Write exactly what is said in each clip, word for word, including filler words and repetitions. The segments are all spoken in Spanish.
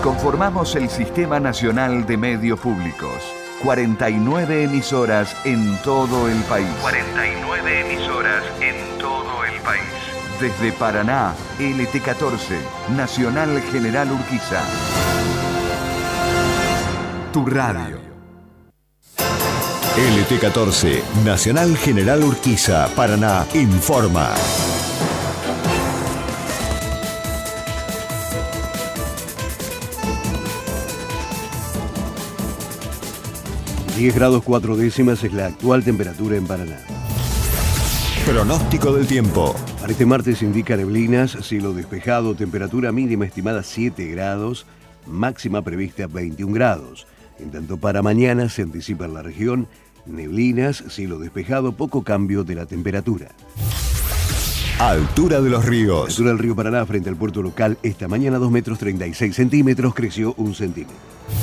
Conformamos el Sistema Nacional de Medios Públicos. cuarenta y nueve emisoras en todo el país. cuarenta y nueve emisoras en todo el país. Desde Paraná, L T catorce, Nacional General Urquiza. Tu radio. L T catorce, Nacional General Urquiza, Paraná, informa. diez grados cuatro décimas es la actual temperatura en Paraná. Pronóstico del tiempo. Para este martes indica neblinas, cielo despejado, temperatura mínima estimada siete grados, máxima prevista veintiún grados. En tanto para mañana se anticipa en la región neblinas, cielo despejado, poco cambio de la temperatura. Altura de los ríos. La altura del río Paraná frente al puerto local esta mañana dos metros treinta y seis centímetros, creció un centímetro.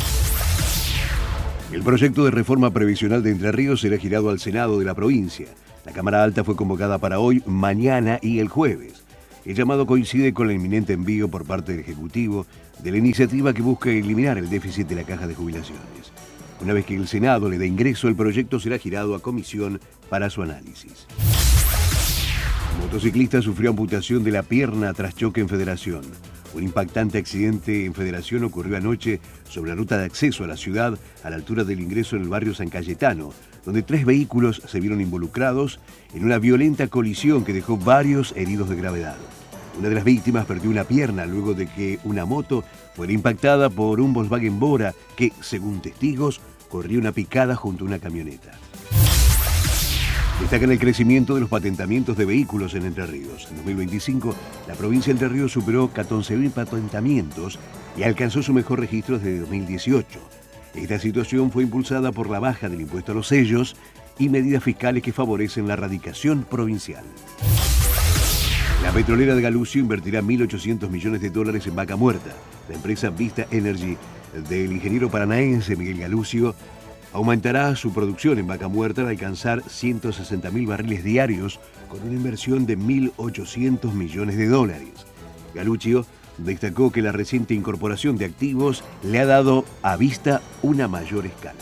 El proyecto de reforma previsional de Entre Ríos será girado al Senado de la provincia. La Cámara Alta fue convocada para hoy, mañana y el jueves. El llamado coincide con el inminente envío por parte del Ejecutivo de la iniciativa que busca eliminar el déficit de la Caja de Jubilaciones. Una vez que el Senado le dé ingreso, el proyecto será girado a comisión para su análisis. Un motociclista sufrió amputación de la pierna tras choque en Federación. Un impactante accidente en Federación ocurrió anoche sobre la ruta de acceso a la ciudad, a la altura del ingreso en el barrio San Cayetano, donde tres vehículos se vieron involucrados en una violenta colisión que dejó varios heridos de gravedad. Una de las víctimas perdió una pierna luego de que una moto fuera impactada por un Volkswagen Bora que, según testigos, corría una picada junto a una camioneta. Destacan el crecimiento de los patentamientos de vehículos en Entre Ríos. En dos mil veinticinco, la provincia de Entre Ríos superó catorce mil patentamientos y alcanzó su mejor registro desde dos mil dieciocho. Esta situación fue impulsada por la baja del impuesto a los sellos y medidas fiscales que favorecen la radicación provincial. La petrolera de Galucio invertirá mil ochocientos millones de dólares en Vaca Muerta. La empresa Vista Energy del ingeniero paranaense Miguel Galucio aumentará su producción en Vaca Muerta al alcanzar ciento sesenta mil barriles diarios con una inversión de mil ochocientos millones de dólares. Galucio destacó que la reciente incorporación de activos le ha dado a Vista una mayor escala.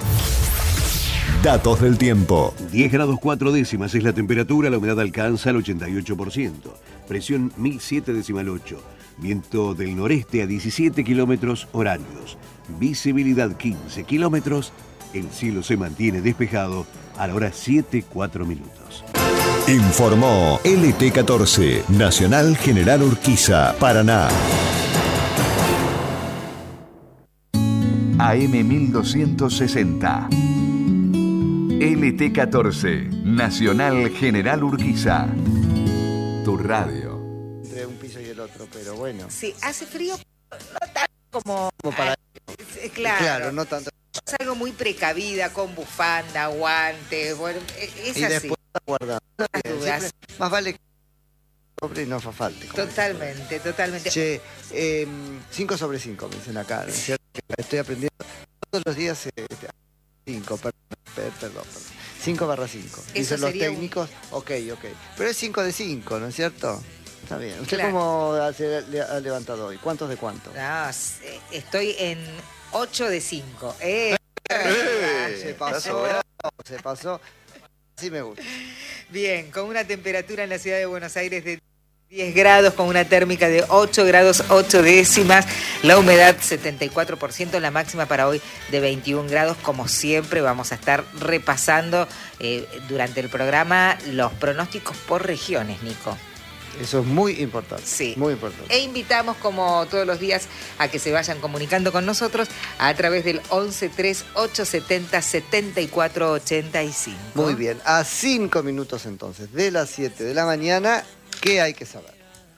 Datos del tiempo. diez grados cuatro décimas es la temperatura, la humedad alcanza el ochenta y ocho por ciento. Presión mil siete decimal ocho. Viento del noreste a diecisiete kilómetros horarios. Visibilidad quince kilómetros. El cielo se mantiene despejado a la hora siete cuatro minutos. Informó L T catorce, Nacional General Urquiza, Paraná. A M mil doscientos sesenta. L T catorce, Nacional General Urquiza. Tu radio. Entre un piso y el otro, pero bueno. Sí, hace frío, no tanto como... Como para... Eh, Claro, Claro, no tanto. es algo muy precavida, con bufanda, guantes, bueno, es Y así. después está guardado. No hay Bien, dudas. siempre más vale que sobre y no fa falte. como Totalmente, totalmente. dice. Che, cinco sobre cinco me dicen acá, ¿no es cierto? Estoy aprendiendo todos los días. cinco, perdón, perdón, perdón. cinco barra cinco. Dicen los sería un- técnicos, ok, ok. Pero es cinco de cinco, ¿no es cierto? Está bien. ¿Usted Claro. cómo hace- le ha levantado hoy? ¿Cuántos de cuánto? No, s- estoy en ocho de cinco. Eh. Se pasó, se pasó. Sí me gusta. Bien, con una temperatura en la ciudad de Buenos Aires de diez grados, con una térmica de ocho grados ocho décimas, la humedad setenta y cuatro por ciento, la máxima para hoy de veintiún grados. Como siempre vamos a estar repasando eh, durante el programa los pronósticos por regiones, Nico. Eso es muy importante. Sí. Muy importante. E invitamos, como todos los días, a que se vayan comunicando con nosotros a través del once tres ocho setenta setenta y cuatro ochenta y cinco. Muy bien. A cinco minutos entonces, de las siete de la mañana, ¿qué hay que saber?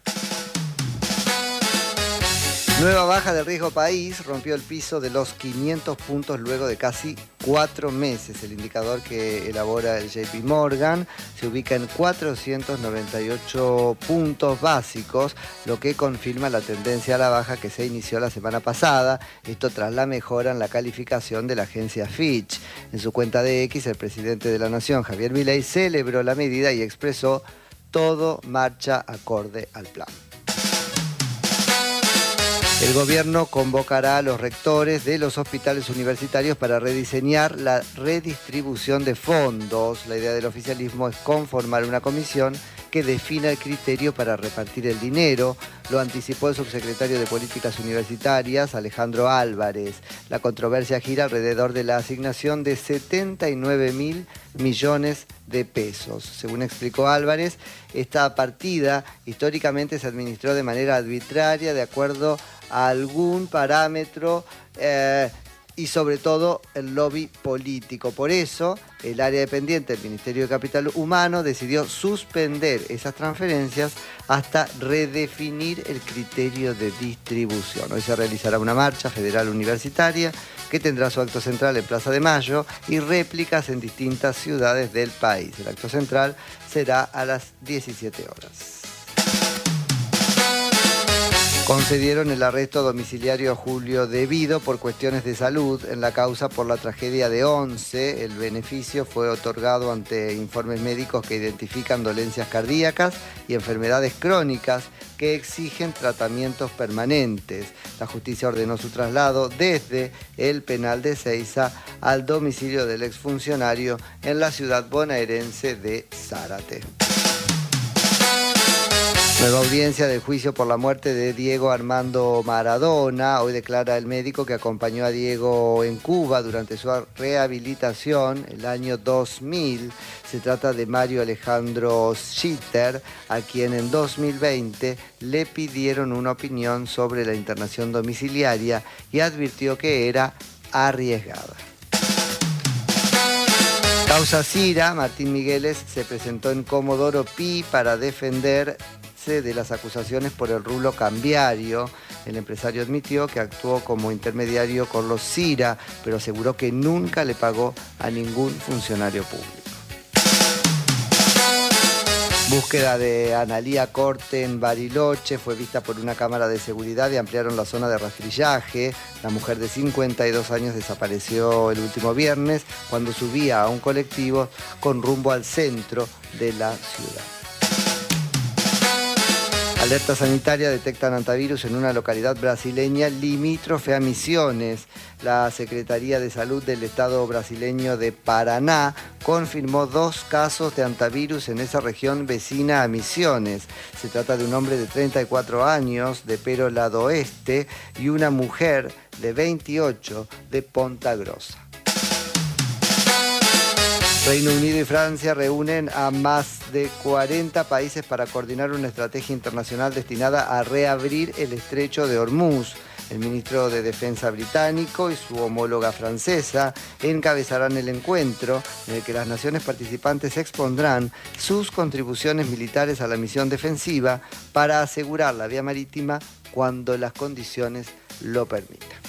Nueva baja del riesgo país rompió el piso de los quinientos puntos luego de casi cuatro meses. El indicador que elabora el J P Morgan se ubica en cuatrocientos noventa y ocho puntos básicos, lo que confirma la tendencia a la baja que se inició la semana pasada. Esto tras la mejora en la calificación de la agencia Fitch. En su cuenta de X, el presidente de la Nación, Javier Milei, celebró la medida y expresó: todo marcha acorde al plan. El gobierno convocará a los rectores de los hospitales universitarios para rediseñar la redistribución de fondos. La idea del oficialismo es conformar una comisión que defina el criterio para repartir el dinero. Lo anticipó el subsecretario de Políticas Universitarias, Alejandro Álvarez. La controversia gira alrededor de la asignación de setenta y nueve mil millones de pesos. Según explicó Álvarez, esta partida históricamente se administró de manera arbitraria, de acuerdo a algún parámetro eh, y sobre todo el lobby político. Por eso, el área dependiente del Ministerio de Capital Humano decidió suspender esas transferencias hasta redefinir el criterio de distribución. Hoy se realizará una marcha federal universitaria que tendrá su acto central en Plaza de Mayo y réplicas en distintas ciudades del país. El acto central será a las diecisiete horas. Concedieron el arresto domiciliario a Julio Devido por cuestiones de salud en la causa por la tragedia de Once. El beneficio fue otorgado ante informes médicos que identifican dolencias cardíacas y enfermedades crónicas que exigen tratamientos permanentes. La justicia ordenó su traslado desde el penal de Ezeiza al domicilio del exfuncionario en la ciudad bonaerense de Zárate. Nueva audiencia del juicio por la muerte de Diego Armando Maradona. Hoy declara el médico que acompañó a Diego en Cuba durante su rehabilitación el año dos mil. Se trata de Mario Alejandro Schitter, a quien en dos mil veinte le pidieron una opinión sobre la internación domiciliaria y advirtió que era arriesgada. Causa Cira, Martín Migueles se presentó en Comodoro Pi para defender de las acusaciones por el rulo cambiario. El empresario admitió que actuó como intermediario con los Cira, pero aseguró que nunca le pagó a ningún funcionario público. Búsqueda de Analía Corte en Bariloche fue vista por una cámara de seguridad y ampliaron la zona de rastrillaje. La mujer de cincuenta y dos años desapareció el último viernes cuando subía a un colectivo con rumbo al centro de la ciudad. Alerta sanitaria, detectan hantavirus en una localidad brasileña limítrofe a Misiones. La Secretaría de Salud del Estado brasileño de Paraná confirmó dos casos de hantavirus en esa región vecina a Misiones. Se trata de un hombre de treinta y cuatro años de Pero Ladoeste y una mujer de veintiocho de Ponta Grossa. Reino Unido y Francia reúnen a más de cuarenta países para coordinar una estrategia internacional destinada a reabrir el estrecho de Hormuz. El ministro de Defensa británico y su homóloga francesa encabezarán el encuentro en el que las naciones participantes expondrán sus contribuciones militares a la misión defensiva para asegurar la vía marítima cuando las condiciones lo permitan.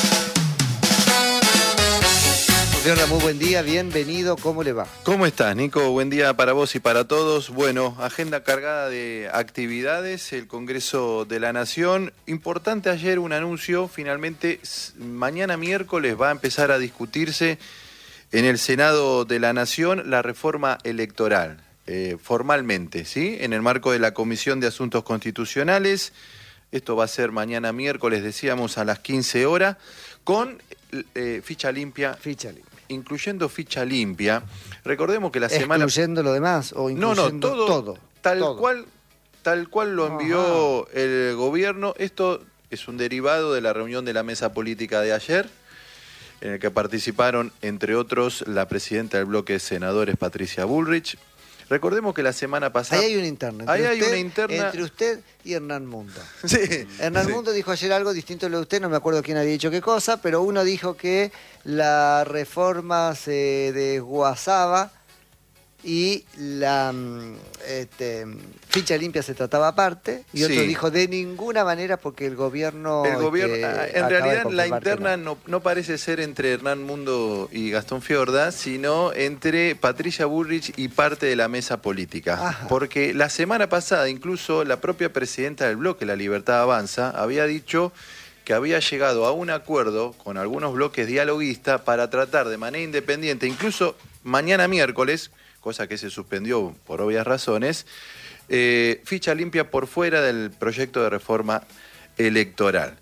Muy buen día, bienvenido, ¿cómo le va? ¿Cómo estás, Nico? Buen día para vos y para todos. Bueno, agenda cargada de actividades, el Congreso de la Nación. Importante ayer un anuncio, finalmente mañana miércoles va a empezar a discutirse en el Senado de la Nación la reforma electoral, eh, formalmente, ¿sí? En el marco de la Comisión de Asuntos Constitucionales. Esto va a ser mañana miércoles, decíamos, a las quince horas, con eh, ficha limpia. Ficha limpia. Incluyendo ficha limpia. Recordemos que la semana... ¿Excluyendo lo demás o incluyendo no, no, todo, todo? Tal todo. cual, tal cual lo envió Ajá. el gobierno. Esto es un derivado de la reunión de la mesa política de ayer, en el que participaron, entre otros, la presidenta del bloque de senadores, Patricia Bullrich. Recordemos que la semana pasada... Ahí hay una interna. Ahí hay usted, una interna... Entre usted y Hernán Munda. Sí. Hernán sí. Munda dijo ayer algo distinto a lo de usted, no me acuerdo quién había dicho qué cosa, pero uno dijo que la reforma se desguazaba y la este, ficha limpia se trataba aparte, y otro sí. dijo de ninguna manera porque el gobierno... El gobierno este, en realidad la interna no. No, no parece ser entre Hernán Mundo y Gastón Fiorda, sino entre Patricia Bullrich y parte de la mesa política. Ajá. Porque la semana pasada incluso la propia presidenta del bloque, La Libertad Avanza, había dicho que había llegado a un acuerdo con algunos bloques dialoguistas para tratar de manera independiente, incluso mañana miércoles, cosa que se suspendió por obvias razones, eh, ficha limpia por fuera del proyecto de reforma electoral.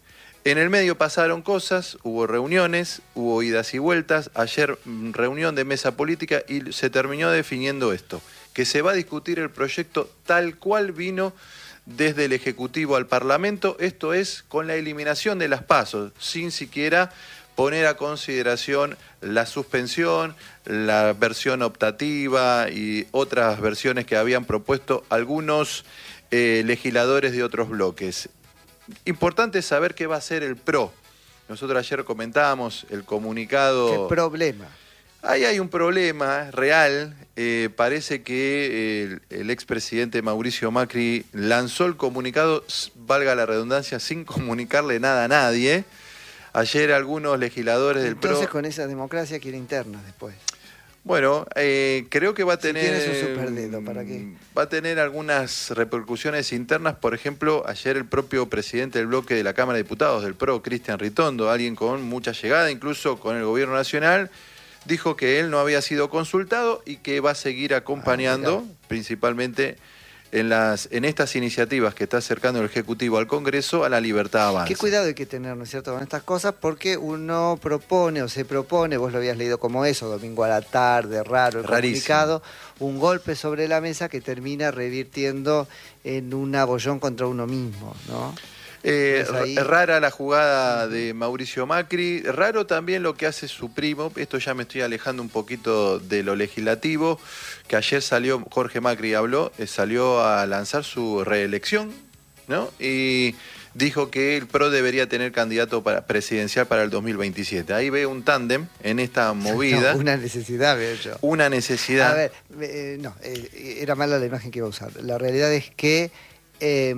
En el medio pasaron cosas, hubo reuniones, hubo idas y vueltas. Ayer reunión de mesa política y se terminó definiendo esto, que se va a discutir el proyecto tal cual vino desde el Ejecutivo al Parlamento, esto es con la eliminación de las PASO, sin siquiera poner a consideración la suspensión, la versión optativa y otras versiones que habían propuesto algunos eh, legisladores de otros bloques. Importante saber qué va a hacer el P R O. Nosotros ayer comentábamos el comunicado. ¿Qué problema? Ahí hay un problema real. Eh, parece que el, el expresidente Mauricio Macri lanzó el comunicado, valga la redundancia, sin comunicarle nada a nadie. Ayer algunos legisladores del P R O... Entonces con esa democracia quiere internas después. Bueno, eh, creo que va a tener... Si tienes un superdedo, ¿para qué? Va a tener algunas repercusiones internas. Por ejemplo, ayer el propio presidente del bloque de la Cámara de Diputados del P R O, Cristian Ritondo, alguien con mucha llegada, incluso con el gobierno nacional, dijo que él no había sido consultado y que va a seguir acompañando, ah, principalmente en las en estas iniciativas que está acercando el Ejecutivo al Congreso, a la Libertad Avanza. Qué cuidado hay que tener, ¿no es cierto?, con estas cosas, porque uno propone o se propone, vos lo habías leído como eso, domingo a la tarde, raro, el comunicado, un golpe sobre la mesa que termina revirtiendo en un abollón contra uno mismo, ¿no? Eh, rara la jugada de Mauricio Macri, raro también lo que hace su primo, esto ya me estoy alejando un poquito de lo legislativo, que ayer salió, Jorge Macri habló, eh, salió a lanzar su reelección, ¿no? Y dijo que el P R O debería tener candidato para, presidencial para el dos mil veintisiete. Ahí ve un tándem en esta movida. No, una necesidad, veo yo. Una necesidad. A ver, eh, no, eh, era mala la imagen que iba a usar. La realidad es que... Eh,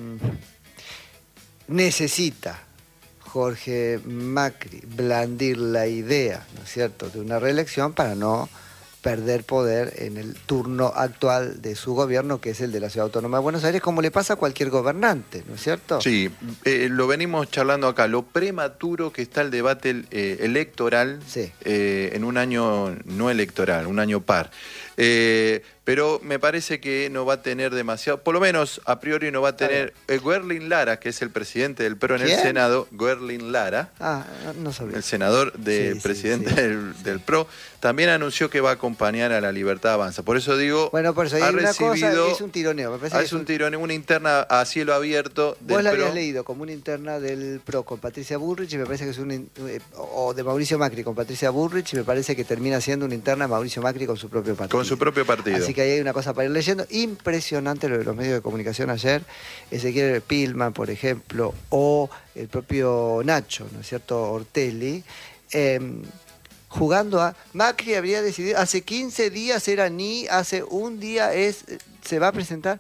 necesita Jorge Macri blandir la idea, ¿no es cierto?, de una reelección para no perder poder en el turno actual de su gobierno, que es el de la Ciudad Autónoma de Buenos Aires, como le pasa a cualquier gobernante, ¿no es cierto? Sí, eh, lo venimos charlando acá, lo prematuro que está el debate eh, electoral, sí, eh, en un año no electoral, un año par. Eh, pero me parece que no va a tener demasiado, por lo menos a priori no va a tener. eh, Guerlin Lara, que es el presidente del P R O en ¿Quién? el Senado, Guerlin Lara, ah, no sabía. el senador del sí, presidente sí, sí, del, sí. del P R O, también anunció que va a acompañar a la Libertad Avanza. Por eso digo, bueno, por eso hay ha una recibido, cosa, es un tironeo. Me parece es, que es un un tironeo, una interna a cielo abierto del Vos la P R O. habías leído como una interna del P R O con Patricia Bullrich y me parece que es un, o de Mauricio Macri con Patricia Bullrich y me parece que termina siendo una interna de Mauricio Macri con su propio partido. Con su propio partido. Así que ahí hay una cosa para ir leyendo. Impresionante lo de los medios de comunicación ayer. Ezequiel Pilman, por ejemplo, o el propio Nacho, ¿no es cierto?, Ortelli, eh, jugando a... Macri habría decidido, hace quince días era ni, hace un día es, se va a presentar...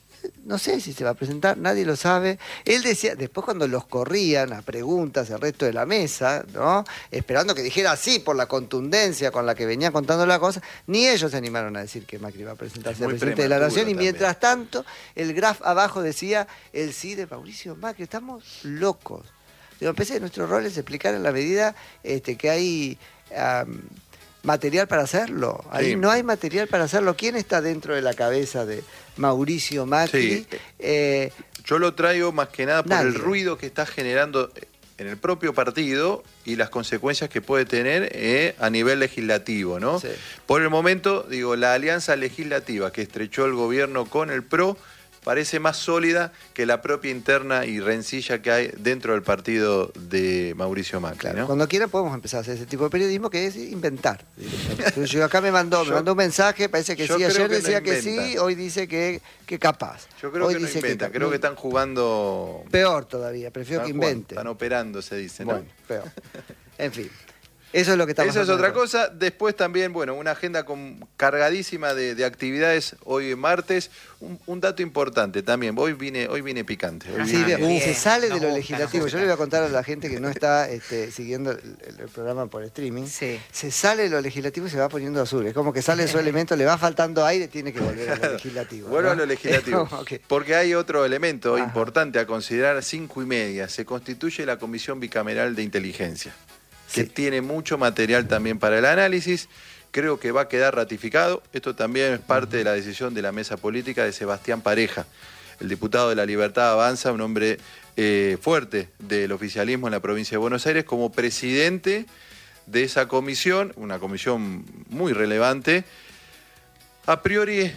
No sé si se va a presentar, nadie lo sabe. Él decía, después cuando los corrían a preguntas el resto de la mesa, ¿no?, esperando que dijera sí por la contundencia con la que venía contando la cosa, ni ellos se animaron a decir que Macri iba a presentarse al presidente de la Nación. Y mientras también. tanto, el graf abajo decía el sí de Mauricio Macri. Estamos locos. Digo, empecé, nuestro rol es explicar en la medida este, que hay... Um, material para hacerlo. Ahí sí. No hay material para hacerlo. ¿Quién está dentro de la cabeza de Mauricio Macri? Sí. Eh, Yo lo traigo más que nada por nadie. el ruido que está generando en el propio partido y las consecuencias que puede tener eh, a nivel legislativo, ¿no? Sí. Por el momento, digo, la alianza legislativa que estrechó el gobierno con el P R O parece más sólida que la propia interna y rencilla que hay dentro del partido de Mauricio Macri, claro, ¿no? Cuando quiera podemos empezar a hacer ese tipo de periodismo que es inventar. Entonces, yo acá me mandó, yo, me mandó un mensaje, parece que sí, ayer que decía no que sí, hoy dice que, que capaz. Yo creo hoy que no dice inventa, que, creo que están jugando... Peor todavía, prefiero que invente. Están operando, se dice, ¿no? Bueno, peor. En fin. Eso es lo que estamos Eso es otra cosa. Después también, bueno, una agenda con, cargadísima de, de actividades hoy martes. Un, un dato importante también. Hoy vine, hoy vine picante. Hoy sí, vine... bien, se sale de lo legislativo. Yo le voy a contar a la gente que no está este, siguiendo el, el programa por streaming. Sí. Se sale de lo legislativo y se va poniendo azul. Es como que sale su elemento, le va faltando aire, tiene que volver a lo legislativo. Vuelvo ¿no? a lo legislativo. Okay. Porque hay otro elemento Ajá. importante a considerar. Cinco y media. Se constituye la Comisión Bicameral de Inteligencia, que sí. tiene mucho material también para el análisis. Creo que va a quedar ratificado. Esto también es parte de la decisión de la mesa política de Sebastián Pareja. el diputado de La Libertad Avanza, un hombre eh, fuerte del oficialismo en la provincia de Buenos Aires, como presidente de esa comisión, una comisión muy relevante, a priori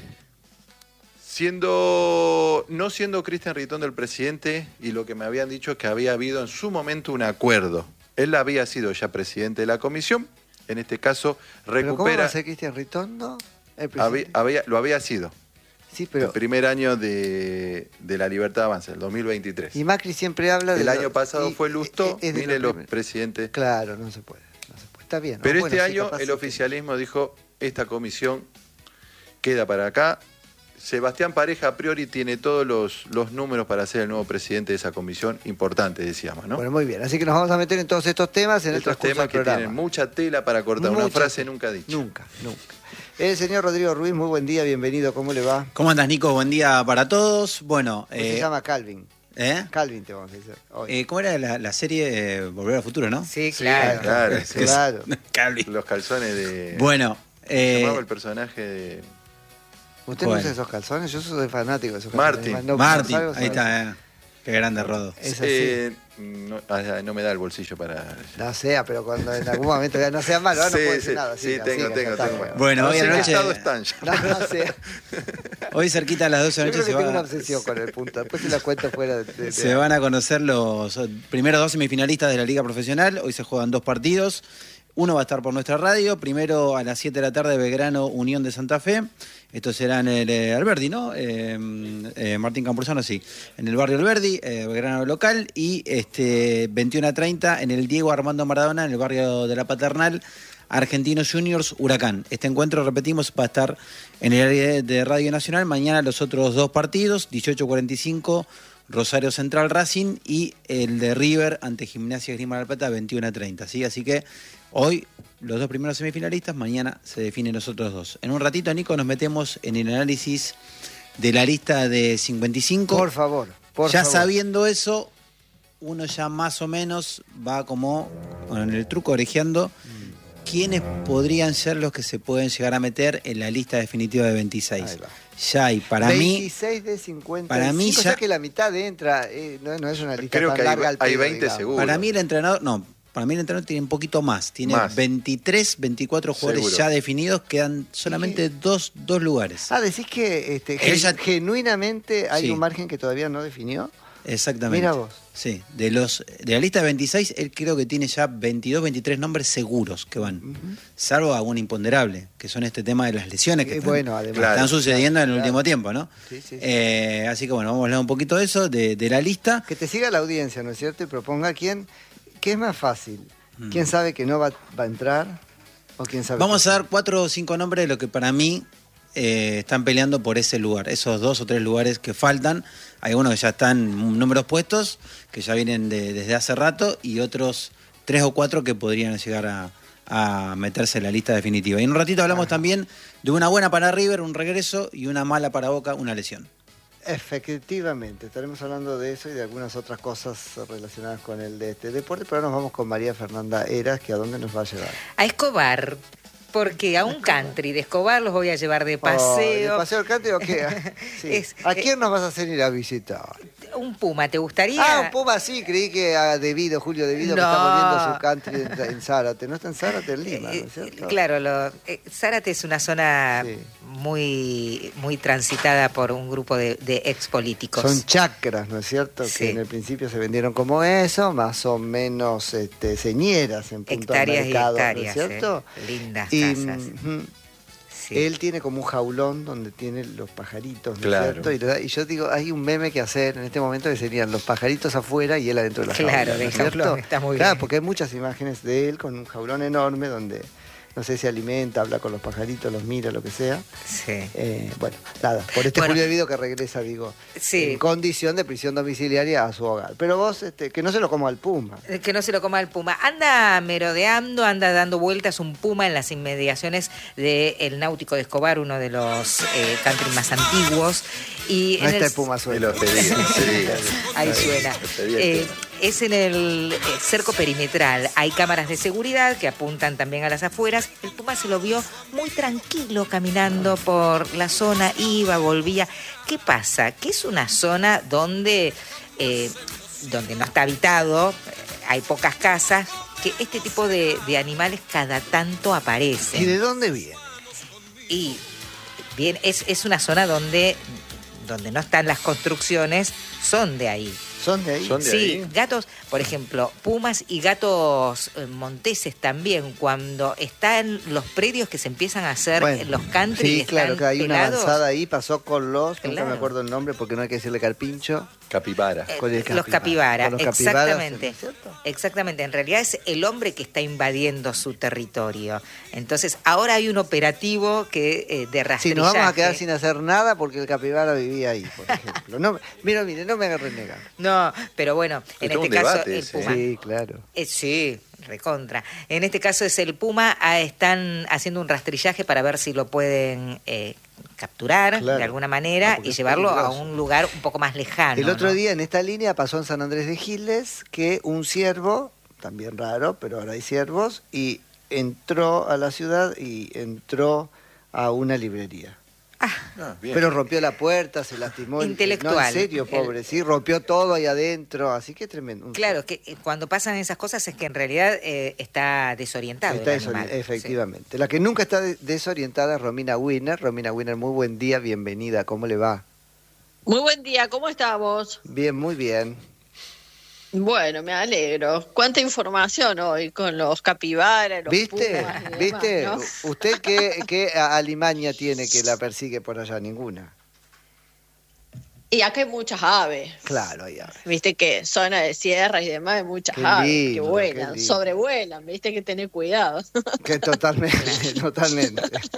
siendo, no siendo Cristian Ritondo el presidente, y lo que me habían dicho es que había habido en su momento un acuerdo. Él había sido ya presidente de la comisión, en este caso recupera... ¿Pero cómo va a ser Cristian Ritondo? El había, había, lo había sido. Sí, pero... El primer año de, de La Libertad Avanza, el dos mil veintitrés. Y Macri siempre habla de... El lo, año pasado y, fue Lustó, es de mire lo los primer. presidentes. Claro, no se puede. No se puede. Está bien. Pero ¿no? este Bueno, sí, año capaz el sí. oficialismo dijo, esta comisión queda para acá. Sebastián Pareja a priori tiene todos los, los números para ser el nuevo presidente de esa comisión, importante decíamos, ¿no? Bueno, muy bien. Así que nos vamos a meter en todos estos temas en el Estos transcurso temas del que programa. tienen mucha tela para cortar, una Mucha frase tela. nunca dicha. Nunca, nunca. El señor Rodrigo Ruiz, muy buen día, bienvenido. ¿Cómo le va? ¿Cómo andas, Nico? Buen día para todos. Bueno, Usted eh, se llama Calvin. ¿eh? Calvin te vamos a decir hoy. Eh, ¿cómo era la, la serie eh, Volver al Futuro, no? Sí, Sí, claro. claro, sí. Claro. Calvin. Los calzones de... Bueno, ¿cómo se eh, llamaba el personaje de... ¿Usted no bueno. usa esos calzones? Yo soy fanático de esos Martín. calzones. No, Martín, no salgo, ahí salgo. está. eh. Qué grande Rodo. Es así. Eh, no, ah, no me da el bolsillo para... No sea, pero cuando en algún momento ya no sea malo, ahora Sí, no puedo decir sí, nada. sí, siga, tengo, siga, tengo, ya está, tengo. bueno. Bueno, no hoy sé a en la qué noche, estado están ya. No, no sea. hoy cerquita a las doce de Yo la creo noche que se, tengo una va- obsesión con el punto. Después se la cuento fuera de... de- se de- van a conocer los primeros dos semifinalistas de la Liga Profesional. Hoy se juegan dos partidos. Uno va a estar por nuestra radio. Primero a las siete de la tarde, Belgrano, Unión de Santa Fe. Esto será en el eh, Alberdi, ¿no? Eh, eh, Martín Campuzano, sí. En el barrio Alberdi, eh, Belgrano local. Y este veintiuno a treinta en el Diego Armando Maradona, en el barrio de la Paternal, Argentinos Juniors, Huracán. Este encuentro, repetimos, va a estar en el área de Radio Nacional. Mañana los otros dos partidos, dieciocho cuarenta y cinco, Rosario Central Racing, y el de River ante Gimnasia Esgrima de la Plata, veintiuno a treinta, ¿sí? Así que hoy los dos primeros semifinalistas, mañana se definen los otros dos. En un ratito, Nico, nos metemos en el análisis de la lista de cincuenta y cinco. Por favor, por ya favor. sabiendo eso, uno ya más o menos va como con el truco orejeando quiénes podrían ser los que se pueden llegar a meter en la lista definitiva de veintiséis. Ahí va. Ya hay, para mí, veintiséis de cincuenta. para mí ya... O ya- sea que la mitad entra, eh, no, no es una lista Creo tan que hay- larga al hay pedo, veinte digamos. seguro. para mí el entrenador, no, para mí el entrenador tiene un poquito más. Tiene Más. veintitrés, veinticuatro jugadores Seguro. ya definidos, quedan solamente dos, dos lugares. Ah, decís que este, gen- Ella- genuinamente hay Sí. un margen que todavía no definió. Exactamente. Mira vos. Sí, de los de la lista de veintiséis, él creo que tiene ya veintidós, veintitrés nombres seguros que van. Ujú. Salvo algún imponderable, que son este tema de las lesiones que Eh, están, bueno, además. Claro. están sucediendo en el Claro. último tiempo, ¿no? Sí, sí, sí. Eh, así que bueno, vamos a hablar un poquito de eso, de, de la lista. Que te siga la audiencia, ¿no es cierto? Y proponga quién, qué es más fácil. Mm. ¿Quién sabe que no va, va a entrar? ¿O quién sabe Vamos que a sí? dar cuatro o cinco nombres de lo que para mí eh, están peleando por ese lugar, esos dos o tres lugares que faltan. Hay unos que ya están números puestos, que ya vienen de- desde hace rato, y otros tres o cuatro que podrían llegar a, a meterse en la lista definitiva. Y en un ratito hablamos también de una buena para River, un regreso, y una mala para Boca, una lesión. Efectivamente, estaremos hablando de eso y de algunas otras cosas relacionadas con el de este deporte, pero ahora nos vamos con María Fernanda Eras, que a dónde nos va a llevar. A Escobar, porque a un country de Escobar los voy a llevar de Oh, paseo. ¿de paseo al country o qué? Sí. Es- ¿A quién nos vas a hacer ir a visitar? Un puma, ¿te gustaría? Ah, un Puma, sí, creí que a Devido, Julio Devido, que No. está volviendo su country en, en Zárate. No está en Zárate, en Lima, ¿no Eh, es cierto? Claro, lo, eh, Zárate es una zona Sí. muy, muy transitada por un grupo de, de ex políticos. Son chacras, ¿no es cierto? Sí. Que en el principio se vendieron como eso, más o menos este, señeras en punto al hectáreas y mercado, hectáreas. ¿no es cierto? eh. Lindas Y, casas. ujú, Sí. él tiene como un jaulón donde tiene los pajaritos, ¿no Claro. es cierto? Y, le da- y yo digo, hay un meme que hacer en este momento que serían los pajaritos afuera y él adentro de la Claro, jaula, ¿no del es cierto? jaulón, está muy Claro, bien. porque hay muchas imágenes de él con un jaulón enorme donde, no sé, se alimenta, habla con los pajaritos, los mira, lo que sea. Sí. Eh, bueno, nada, por este Bueno. Julio Devido que regresa, digo, Sí. en condición de prisión domiciliaria a su hogar. Pero vos, este, que no se lo coma al Puma. Eh, Que no se lo coma el puma. Anda merodeando, anda dando vueltas un puma en las inmediaciones del Náutico de Escobar, uno de los eh, country más antiguos. Y No en está el- el Puma Me suelto. lo pedí, sí. Ahí suena. Lo pedí el Eh, tema. es en el eh, cerco perimetral. Hay cámaras de seguridad que apuntan también a las afueras. El puma se lo vio muy tranquilo caminando por la zona, iba, volvía. ¿Qué pasa? Que es una zona donde, eh, donde no está habitado, hay pocas casas, que este tipo de, de animales cada tanto aparecen. ¿Y de dónde viene? Y bien, es, es una zona donde, donde no están las construcciones, son de ahí. ¿Son de ahí? Son de Sí, ahí. gatos, por ejemplo, pumas y gatos eh, monteses también, cuando están los predios que se empiezan a hacer, Bueno, los country, sí, que claro, están que hay una pelados, avanzada ahí, pasó con los, nunca Claro. me acuerdo el nombre porque no hay que decirle carpincho. Capibara. eh, con el los capibara. capibara, Con los capibaras, exactamente. ¿no es cierto? Exactamente, en realidad es el hombre que está invadiendo su territorio. Entonces, ahora hay un operativo que eh, de Sí, rastrillaje. nos vamos a quedar sin hacer nada porque el capibara vivía ahí, por ejemplo. No, mira, mire, no me haga renegar. No, pero bueno, en Es todo este un caso debate el ese, puma. Sí, claro. Eh, sí, recontra. En este caso es el puma, ah, están haciendo un rastrillaje para ver si lo pueden eh, capturar Claro. de alguna Ah, manera porque y es llevarlo a peligroso. un lugar un poco más lejano. El otro ¿no? día en esta línea pasó en San Andrés de Giles que un ciervo, también raro, pero ahora hay ciervos, y entró a la ciudad y entró a una librería. Ah, bien. Pero rompió la puerta, se lastimó. el- Intelectual. No, en serio, pobre, El- sí, rompió todo ahí adentro, así que tremendo. Un Claro, que eh, cuando pasan esas cosas es que en realidad eh, está desorientado Está el desori- animal. efectivamente. La que nunca está de- desorientada es Romina Winner. Romina Winner, muy buen día, bienvenida, ¿cómo le va? Muy buen día, ¿cómo estamos? Bien, muy bien. Bueno, me alegro. ¿Cuánta información hoy con los capibaras, los ¿Viste? pumas y demás, ¿Viste? ¿no? ¿Usted qué, qué a- alimaña tiene que la persigue por allá? Ninguna. Y acá hay muchas aves. Claro, ya. Viste que zona de sierra y demás hay muchas Qué aves que lindo, vuelan, qué lindo. sobrevuelan, viste que tener cuidado. Que totalmente, totalmente.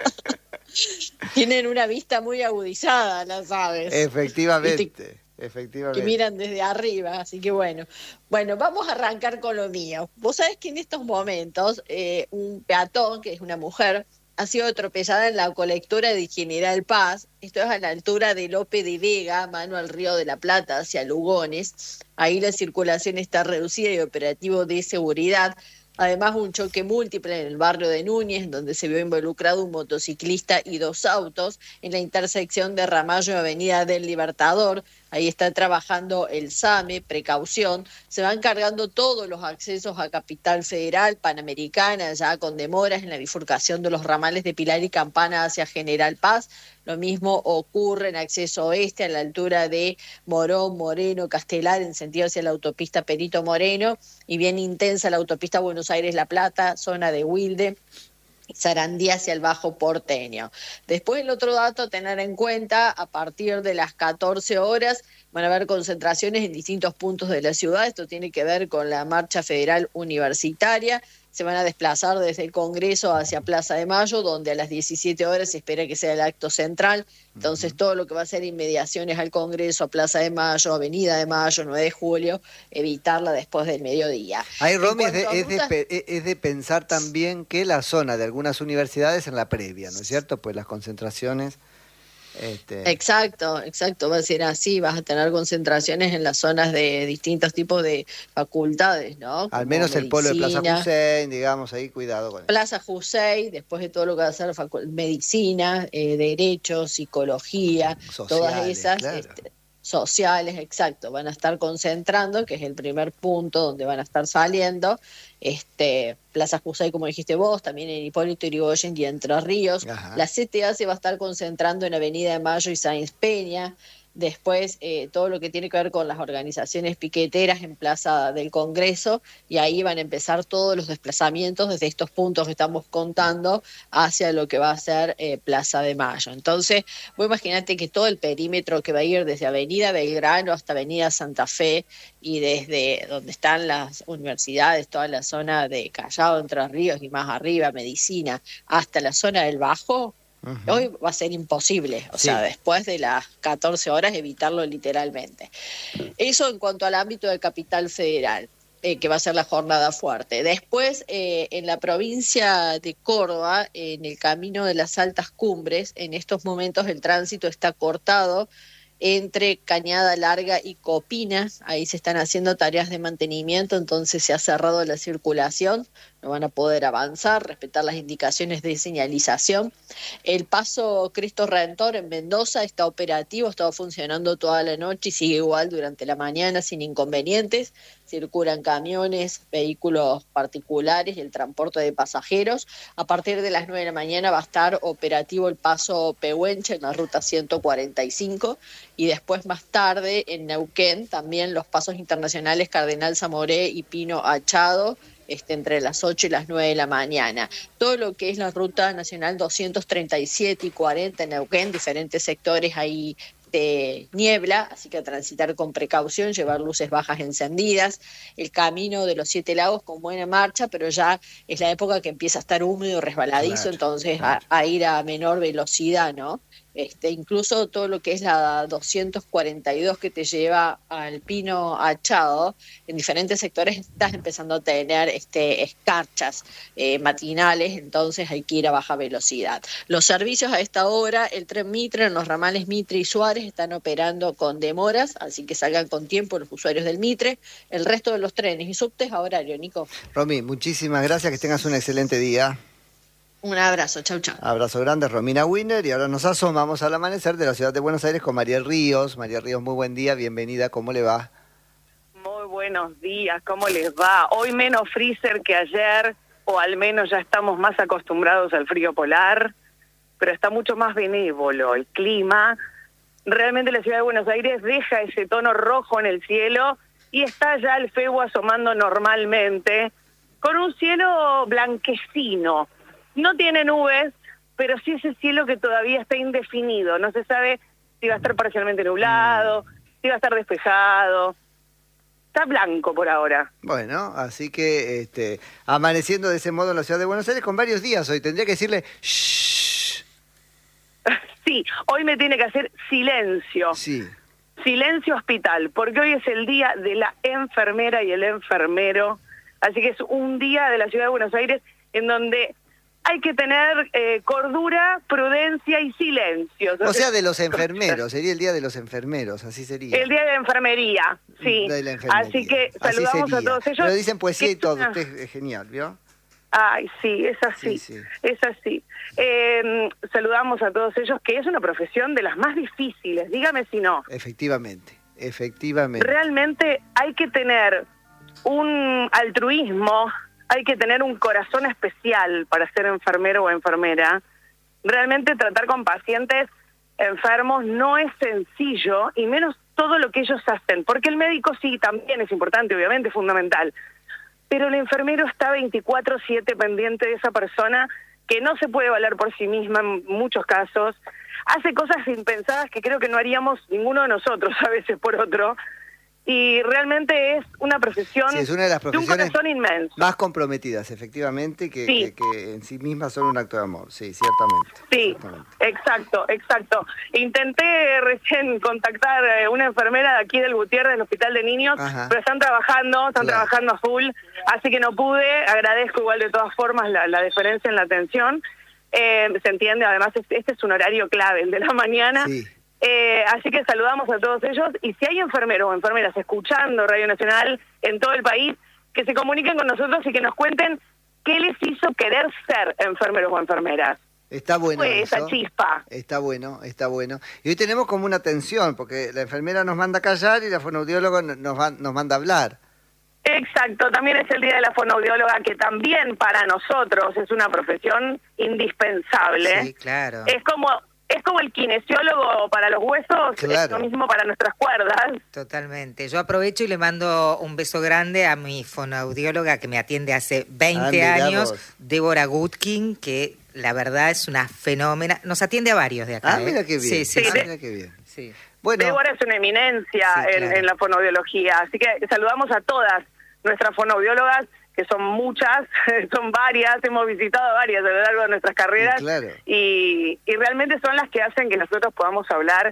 Tienen una vista muy agudizada las aves. Efectivamente, que efectivamente. miran desde arriba, así que bueno. Bueno, vamos a arrancar con lo mío. Vos sabés que en estos momentos eh, un peatón, que es una mujer, ha sido atropellada en la colectora de General Paz, esto es a la altura de Lope de Vega, mano al Río de la Plata, hacia Lugones. Ahí la circulación está reducida y operativo de seguridad. Además, un choque múltiple en el barrio de Núñez, en donde se vio involucrado un motociclista y dos autos, en la intersección de Ramallo y Avenida del Libertador. Ahí está trabajando el SAME, precaución. Se van cargando todos los accesos a Capital Federal, Panamericana, ya con demoras en la bifurcación de los ramales de Pilar y Campana hacia General Paz. Lo mismo ocurre en acceso oeste, a la altura de Morón, Moreno, Castelar, en sentido hacia la autopista Perito Moreno, y bien intensa la autopista Buenos Aires-La Plata, zona de Wilde, Sarandí hacia el Bajo Porteño. Después el otro dato a tener en cuenta, a partir de las catorce horas van a haber concentraciones en distintos puntos de la ciudad. Esto tiene que ver con la Marcha Federal Universitaria. Se van a desplazar desde el Congreso hacia Plaza de Mayo, donde a las diecisiete horas se espera que sea el acto central. Entonces, todo lo que va a ser inmediaciones al Congreso, a Plaza de Mayo, Avenida de Mayo, nueve de julio, evitarla después del mediodía. Ahí, En Romy, es de, cuanto a es, de, rutas- pe- es de pensar también que la zona de algunas universidades en la previa, ¿no es cierto? Pues las concentraciones... Este, Exacto, exacto, va a ser así, vas a tener concentraciones en las zonas de distintos tipos de facultades, ¿no? al Como menos el polo de Plaza medicina, Hussein, digamos, ahí cuidado con eso. Plaza Hussein, después de todo lo que va a ser facu- medicina, eh, derecho, psicología, todas Sociales, esas claro. este, sociales, exacto, van a estar concentrando, que es el primer punto donde van a estar saliendo. Este, Plaza Hussein, como dijiste vos, también en Hipólito Yrigoyen y Entre Ríos. Ajá. La C T A se va a estar concentrando en Avenida de Mayo y Sáenz Peña. Después, eh, todo lo que tiene que ver con las organizaciones piqueteras en Plaza del Congreso, y ahí van a empezar todos los desplazamientos desde estos puntos que estamos contando hacia lo que va a ser eh, Plaza de Mayo. Entonces, vos imaginate que todo el perímetro que va a ir desde Avenida Belgrano hasta Avenida Santa Fe y desde donde están las universidades, toda la zona de Callao, Entre Ríos y más arriba, Medicina, hasta la zona del Bajo, Ujú. hoy va a ser imposible, o Sí. sea, después de las catorce horas evitarlo literalmente. Eso en cuanto al ámbito de Capital Federal, eh, que va a ser la jornada fuerte. Después, eh, en la provincia de Córdoba, en el camino de las altas cumbres, en estos momentos el tránsito está cortado entre Cañada Larga y Copinas. Ahí se están haciendo tareas de mantenimiento, entonces se ha cerrado la circulación, no van a poder avanzar, respetar las indicaciones de señalización. El paso Cristo Redentor en Mendoza está operativo, ha estado funcionando toda la noche y sigue igual durante la mañana sin inconvenientes. Circulan camiones, vehículos particulares y el transporte de pasajeros. A partir de las nueve de la mañana va a estar operativo el paso Pehuenche en la ruta ciento cuarenta y cinco y después más tarde en Neuquén también los pasos internacionales Cardenal Zamoré y Pino Achado, este, entre las ocho y las nueve de la mañana. Todo lo que es la ruta nacional doscientos treinta y siete y cuarenta en Neuquén, diferentes sectores ahí de niebla, así que a transitar con precaución, llevar luces bajas encendidas. El camino de los Siete Lagos con buena marcha, pero ya es la época que empieza a estar húmedo, resbaladizo, claro, entonces claro. A, a ir a menor velocidad, ¿no? Este, incluso todo lo que es la doscientos cuarenta y dos que te lleva al Pino Achado, en diferentes sectores estás empezando a tener este, escarchas eh, matinales, entonces hay que ir a baja velocidad. Los servicios a esta hora, el tren Mitre en los ramales Mitre y Suárez están operando con demoras, así que salgan con tiempo los usuarios del Mitre. El resto de los trenes y subtes a horario, Nico. Romy, muchísimas gracias, que tengas un excelente día. Un abrazo, chau, chau. Abrazo grande, Romina Winner. Y ahora nos asomamos al amanecer de la ciudad de Buenos Aires con Mariel Ríos. Mariel Ríos, muy buen día, bienvenida, ¿cómo le va? Muy buenos días, ¿cómo les va? Hoy menos freezer que ayer, o al menos ya estamos más acostumbrados al frío polar, pero está mucho más benévolo el clima. Realmente la ciudad de Buenos Aires deja ese tono rojo en el cielo y está ya el febo asomando normalmente, con un cielo blanquecino. No tiene nubes, pero sí ese cielo que todavía está indefinido. No se sabe si va a estar parcialmente nublado, si va a estar despejado. Está blanco por ahora. Bueno, así que este, amaneciendo de ese modo en la ciudad de Buenos Aires con varios días hoy. Tendría que decirle shh. Sí, hoy me tiene que hacer silencio. Sí. Silencio hospital, porque hoy es el día de la enfermera y el enfermero. Así que es un día de la ciudad de Buenos Aires en donde hay que tener eh, cordura, prudencia y silencio. O sea, de los enfermeros, sería el día de los enfermeros, así sería. El día de la enfermería, sí. De la enfermería. Así que saludamos así a todos ellos. Pero dicen poesía y todo, una... usted es genial, ¿vio? Ay, sí, es así, sí, sí. es así. Eh, saludamos a todos ellos, que es una profesión de las más difíciles, dígame si no. Efectivamente, efectivamente. Realmente hay que tener un altruismo, hay que tener un corazón especial para ser enfermero o enfermera. Realmente tratar con pacientes enfermos no es sencillo, y menos todo lo que ellos hacen, porque el médico sí, también es importante, obviamente, es fundamental, pero el enfermero está veinticuatro siete pendiente de esa persona que no se puede valer por sí misma en muchos casos, hace cosas impensadas que creo que no haríamos ninguno de nosotros a veces por otro, y realmente es una profesión, sí, es una de las profesiones de un corazón inmenso. Más comprometidas, efectivamente, que, sí. que, que en sí mismas son un acto de amor, sí, ciertamente. Sí, ciertamente. exacto, exacto. Intenté recién contactar a una enfermera de aquí del Gutiérrez, del Hospital de Niños, Ajá. pero están trabajando, están claro. trabajando a full, así que no pude. Agradezco igual de todas formas la, la diferencia en la atención. Eh, se entiende, además este, este es un horario clave, el de la mañana. Sí. Eh, así que saludamos a todos ellos, y si hay enfermeros o enfermeras escuchando Radio Nacional en todo el país, que se comuniquen con nosotros y que nos cuenten qué les hizo querer ser enfermeros o enfermeras. Está bueno Fue eso. esa chispa. Está bueno, está bueno. Y hoy tenemos como una tensión, porque la enfermera nos manda a callar y la fonoaudióloga nos, va, nos manda a hablar. Exacto, también es el día de la fonoaudióloga, que también para nosotros es una profesión indispensable. Sí, claro. Es como... Es como el kinesiólogo para los huesos, claro. es lo mismo para nuestras cuerdas. Totalmente. Yo aprovecho y le mando un beso grande a mi fonoaudióloga que me atiende hace veinte ah, años, vos. Débora Gutkin, que la verdad es una fenómena. Nos atiende a varios de acá. Ah, mira ¿eh? qué bien. Sí, sí, sí, sí. de... Mira qué bien. Sí. Bueno, Débora es una eminencia sí, en, claro. en la fonoaudiología, así que saludamos a todas nuestras fonoaudiólogas, que son muchas, son varias, hemos visitado varias a lo largo de nuestras carreras, claro. y, y realmente son las que hacen que nosotros podamos hablar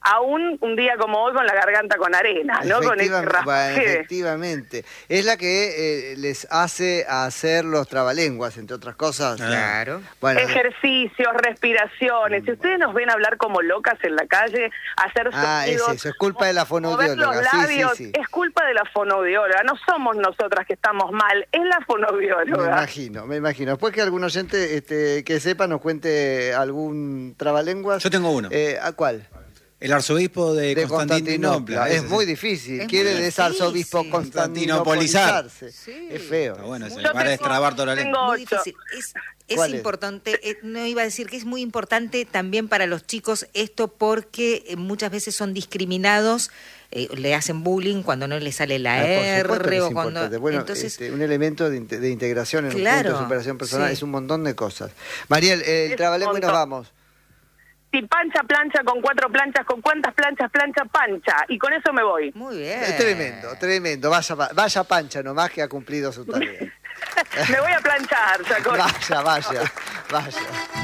aún un día como hoy con la garganta con arena, ¿no? Con ese Efectiva- bueno, rasque. efectivamente. Es la que eh, les hace hacer los trabalenguas, entre otras cosas. Claro. Bueno, Ejercicios, respiraciones. Si ustedes nos ven hablar como locas en la calle, hacer Ah, es sonidos, eso, es culpa de la mover fonoaudióloga. los Sí, sí, labios, sí. es culpa de la fonoaudióloga. No somos nosotras que estamos mal, es la Me fonoaudióloga. imagino, me imagino. Después que algún oyente este, que sepa nos cuente algún trabalenguas. Yo tengo uno. Eh, ¿A cuál? El arzobispo de, De Constantinopla. Constantinopla. Es ese, muy sí. difícil. Es Quiere muy desarzobispo difícil. constantinopolizarse. Sí. Es feo. Está bueno, ese, Yo para tengo- destrabar toda la tengo lengua. Muy ocho. difícil. Es, es ¿Cuál es? importante, eh, no iba a decir que es muy importante también para los chicos esto porque eh, muchas veces son discriminados, eh, le hacen bullying cuando no le sale la Ah, por R supuesto que es o cuando... importante. Bueno, Entonces, este, un elemento de, inte- de integración en un Claro, punto de superación personal sí. es un montón de cosas. Mariel, el Es trabalengua y nos un montón. vamos. Si pancha, plancha, con cuatro planchas, ¿con cuántas planchas, plancha, pancha? Y con eso me voy. muy bien. Es tremendo, tremendo. Vaya, vaya Pancha nomás que ha cumplido su tarea. Me voy a planchar, Chacón. Vaya, vaya, vaya.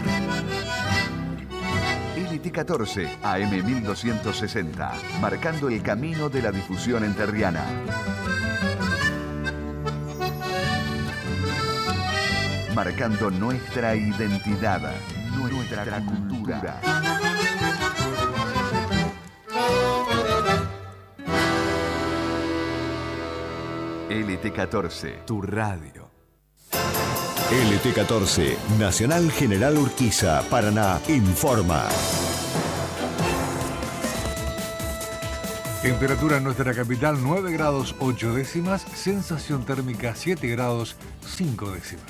L T catorce, A M mil doscientos sesenta, marcando el camino de la difusión enterriana. Marcando nuestra identidad, nuestra cultura. L T catorce, tu radio. L T catorce, Nacional General Urquiza, Paraná, informa. Temperatura en nuestra capital nueve grados ocho décimas, sensación térmica siete grados cinco décimas.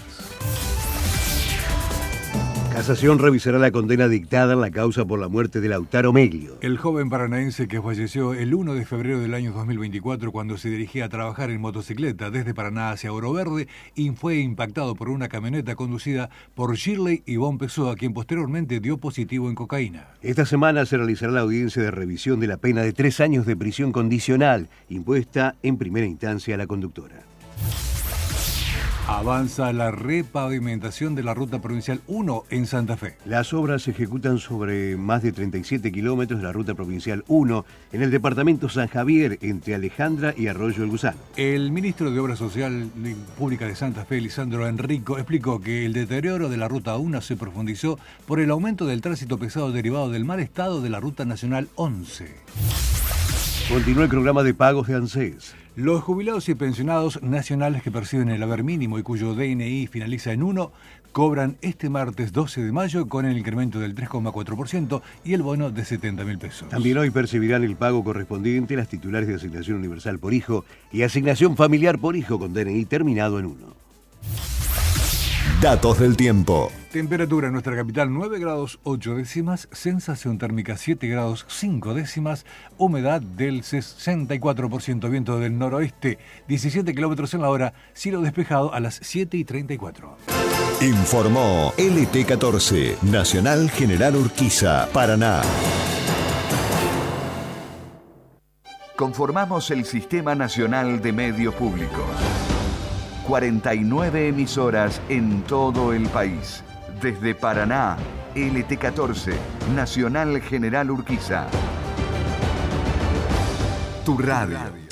Casación revisará la condena dictada en la causa por la muerte de Lautaro Meglio. El joven paranaense que falleció el uno de febrero del año dos mil veinticuatro cuando se dirigía a trabajar en motocicleta desde Paraná hacia Oro Verde y fue impactado por una camioneta conducida por Shirley Ivonne Pessoa, quien posteriormente dio positivo en cocaína. Esta semana se realizará la audiencia de revisión de la pena de tres años de prisión condicional impuesta en primera instancia a la conductora. Avanza la repavimentación de la ruta provincial uno en Santa Fe. Las obras se ejecutan sobre más de treinta y siete kilómetros de la ruta provincial uno en el departamento San Javier, entre Alejandra y Arroyo el Gusano. El ministro de Obras Social Pública de Santa Fe, Lisandro Enrico, explicó que el deterioro de la ruta uno se profundizó por el aumento del tránsito pesado derivado del mal estado de la ruta nacional once. Continúa el programa de pagos de ANSES. Los jubilados y pensionados nacionales que perciben el haber mínimo y cuyo D N I finaliza en uno, cobran este martes doce de mayo con el incremento del tres coma cuatro por ciento y el bono de setenta mil pesos. También hoy percibirán el pago correspondiente a las titulares de asignación universal por hijo y asignación familiar por hijo con D N I terminado en uno. Datos del tiempo. Temperatura en nuestra capital nueve grados ocho décimas, sensación térmica siete grados cinco décimas, humedad del sesenta y cuatro por ciento, viento del noroeste, diecisiete kilómetros en la hora, cielo despejado a las siete y treinta y cuatro. Informó L T catorce, Nacional General Urquiza, Paraná. Conformamos el Sistema Nacional de Medios Públicos. cuarenta y nueve emisoras en todo el país. Desde Paraná, L T catorce, Nacional General Urquiza. Tu radio.